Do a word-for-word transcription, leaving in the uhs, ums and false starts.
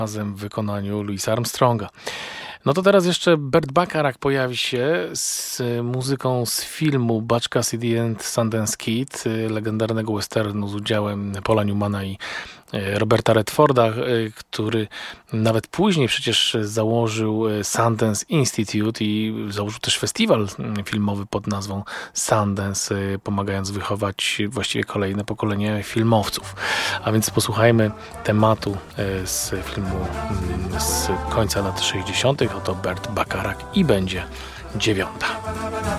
razem w wykonaniu Louisa Armstronga. No to teraz jeszcze Burt Bacharach pojawi się z muzyką z filmu Butch Cassidy and Sundance Kid, legendarnego westernu z udziałem Paula Newmana i Roberta Redforda, który nawet później przecież założył Sundance Institute i założył też festiwal filmowy pod nazwą Sundance, pomagając wychować właściwie kolejne pokolenie filmowców. A więc posłuchajmy tematu z filmu z końca lat sześćdziesiątych. Oto Burt Bacharach i będzie dziewiąta.